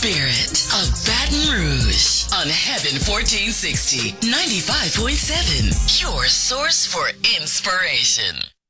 spirit of Baton Rouge on Heaven 1460, 95.7, your source for inspiration.